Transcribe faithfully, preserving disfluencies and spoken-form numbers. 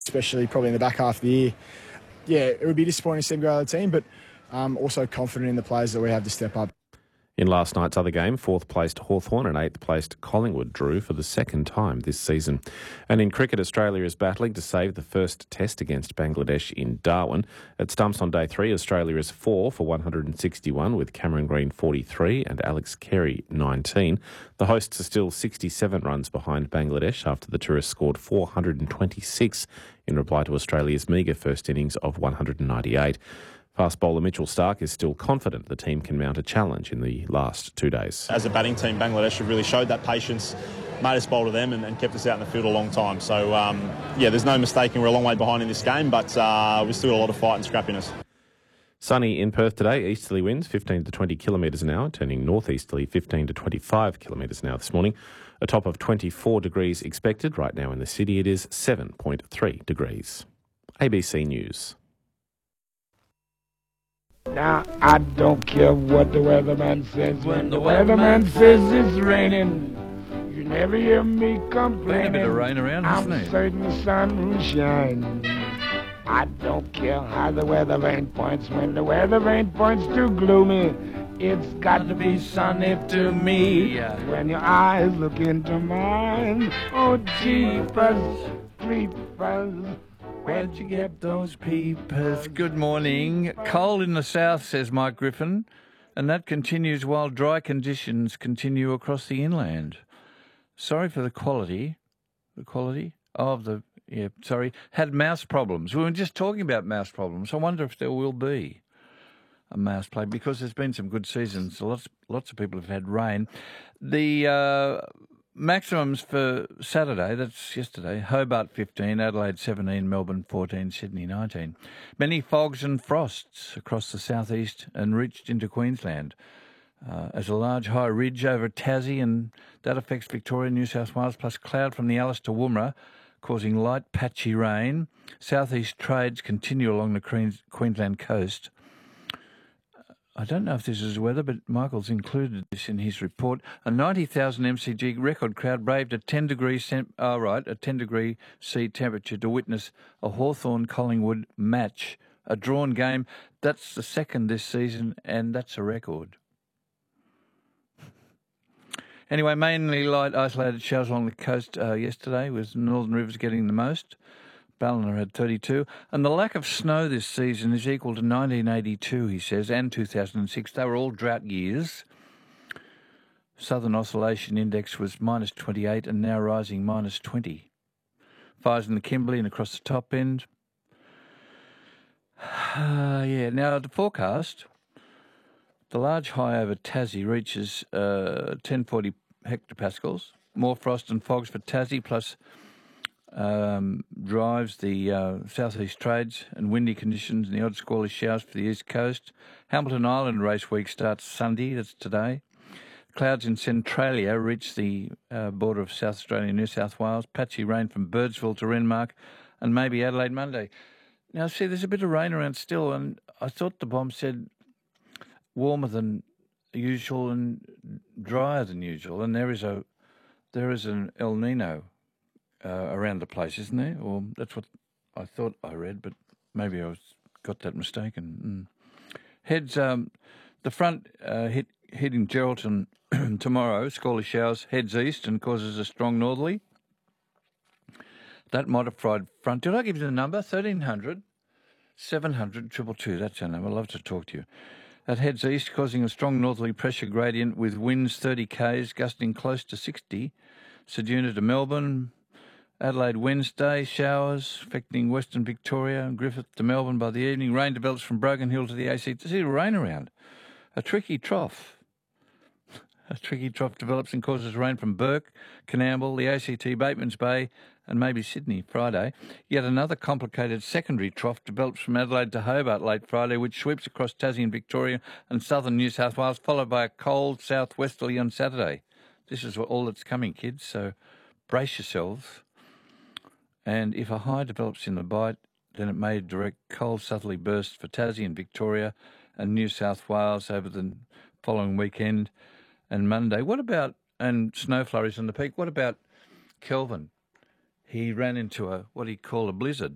especially probably in the back half of the year. Yeah, it would be disappointing to see them go out of the team, but um, also confident in the players that we have to step up. In last night's other game, fourth-placed Hawthorn and eighth-placed Collingwood drew for the second time this season. And in cricket, Australia is battling to save the first test against Bangladesh in Darwin. At stumps on day three, Australia is four for one hundred sixty-one with Cameron Green forty-three and Alex Carey nineteen. The hosts are still sixty-seven runs behind Bangladesh after the tourists scored four hundred twenty-six in reply to Australia's meagre first innings of one hundred ninety-eight. Fast bowler Mitchell Starc is still confident the team can mount a challenge in the last two days. As a batting team, Bangladesh have really showed that patience, made us bowl to them and, and kept us out in the field a long time. So, um, yeah, there's no mistaking we're a long way behind in this game, but uh, we've still got a lot of fight and scrappiness. Sunny in Perth today, easterly winds fifteen to twenty kilometres an hour, turning northeasterly fifteen to twenty-five kilometres an hour this morning. A top of twenty-four degrees expected. Right now in the city it is seven point three degrees. A B C News. Now, I don't care what the weatherman says. When the weatherman says it's raining, you never hear me complaining. Been a bit of rain around, hasn't I'm it? certain the sun will shine. I don't care how the weather vane points. When the weather vane points too gloomy, it's got to be sunny to me. Yeah. When your eyes look into mine, oh, jeepers, creepers. Where'd you get those peepers? Good morning. Cold in the south, says Mike Griffin, and that continues while dry conditions continue across the inland. Sorry for the quality. The quality of the, yeah, sorry, had mouse problems. We were just talking about mouse problems. I wonder if there will be a mouse plague because there's been some good seasons. Lots, lots of people have had rain. The uh, maximums for Saturday, that's yesterday, Hobart fifteen, Adelaide seventeen, Melbourne fourteen, Sydney nineteen. Many fogs and frosts across the southeast and reached into Queensland. Uh, as a large high ridge over Tassie, and that affects Victoria, New South Wales, plus cloud from the Alice to Woomera, causing light patchy rain. Southeast trades continue along the Queens- Queensland coast. I don't know if this is weather, but Michael's included this in his report. A ninety thousand M C G record crowd braved a ten degree cent, oh right, a ten degree C temperature to witness a Hawthorn Collingwood match, a drawn game. That's the second this season, and that's a record. Anyway, mainly light isolated showers along the coast uh, yesterday, with Northern Rivers getting the most. Ballina had thirty-two. And the lack of snow this season is equal to nineteen eighty-two, he says, and two thousand six. They were all drought years. Southern Oscillation Index was minus twenty-eight and now rising minus twenty. Fires in the Kimberley and across the top end. Uh, yeah, now the forecast. The large high over Tassie reaches uh, ten forty hectopascals. More frost and fogs for Tassie, plus um, drives the uh, southeast trades and windy conditions and the odd squally showers for the east coast. Hamilton Island race week starts Sunday, that's today. Clouds in Centralia reach the uh, border of South Australia and New South Wales. Patchy rain from Birdsville to Renmark and maybe Adelaide Monday. Now, see, there's a bit of rain around still, and I thought the bomb said warmer than usual and drier than usual, and there is a there is an El Nino uh, around the place, isn't there? Or that's what I thought I read, but maybe I was got that mistaken. Mm. Heads um, the front uh, hit hitting Geraldton tomorrow. Squally showers heads east and causes a strong northerly. That modified front. Did I give you the number? thirteen hundred, seven hundred, two two two. That's our number. I'd love to talk to you. That heads east, causing a strong northerly pressure gradient with winds thirty k's, gusting close to sixty. Ceduna to Melbourne. Adelaide Wednesday, showers affecting Western Victoria. Griffith to Melbourne by the evening. Rain develops from Broken Hill to the A C T. See rain around. A tricky trough. A tricky trough develops and causes rain from Burke, Canamble, the A C T, Bateman's Bay, and maybe Sydney Friday. Yet another complicated secondary trough develops from Adelaide to Hobart late Friday, which sweeps across Tassie and Victoria and southern New South Wales, followed by a cold southwesterly on Saturday. This is all that's coming, kids, so brace yourselves. And if a high develops in the Bight, then it may direct cold southerly bursts for Tassie and Victoria and New South Wales over the following weekend and Monday. What about, and snow flurries on the peak, what about Kelvin? He ran into a, what he called a blizzard.